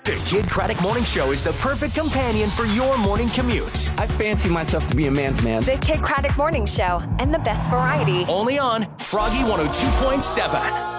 The Kid Craddock Morning Show is the perfect companion for your morning commute. I fancy myself to be a man's man. The Kid Craddock Morning Show and the best variety. Only on Froggy 102.7.